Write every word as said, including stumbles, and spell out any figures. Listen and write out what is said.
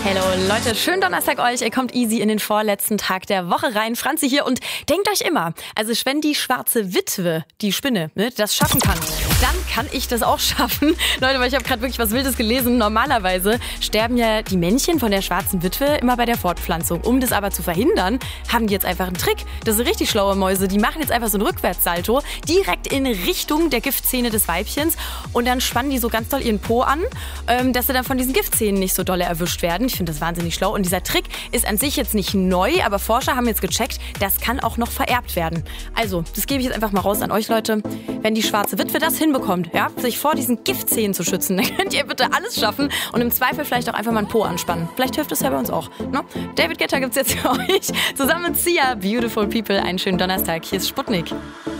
Hallo Leute, schönen Donnerstag euch. Ihr kommt easy in den vorletzten Tag der Woche rein. Franzi hier und denkt euch immer, also wenn die schwarze Witwe, die Spinne, ne, das schaffen kann, dann kann ich das auch schaffen. Leute, weil ich habe gerade wirklich was Wildes gelesen. Normalerweise sterben ja die Männchen von der schwarzen Witwe immer bei der Fortpflanzung. Um das aber zu verhindern, haben die jetzt einfach einen Trick. Das sind richtig schlaue Mäuse. Die machen jetzt einfach so einen Rückwärtssalto direkt in Richtung der Giftzähne des Weibchens und dann spannen die so ganz doll ihren Po an, dass sie dann von diesen Giftzähnen nicht so dolle erwischt werden. Ich finde das wahnsinnig schlau. Und dieser Trick ist an sich jetzt nicht neu, aber Forscher haben jetzt gecheckt, das kann auch noch vererbt werden. Also, das gebe ich jetzt einfach mal raus an euch, Leute. Wenn die schwarze Witwe das hinbekommt, ja, sich vor diesen Giftzähnen zu schützen, dann könnt ihr bitte alles schaffen und im Zweifel vielleicht auch einfach mal einen Po anspannen. Vielleicht hilft es ja bei uns auch. Ne? David Guetta gibt's jetzt für euch. Zusammen mit Sia, Beautiful People. Einen schönen Donnerstag. Hier ist Sputnik.